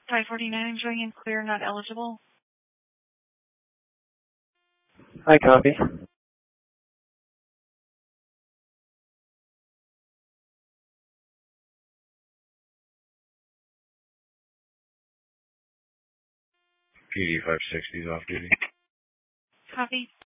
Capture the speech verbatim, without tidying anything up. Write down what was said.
five forty-nine, I'm showing in clear, not eligible. Hi, copy. P D five sixty is off duty. Copy.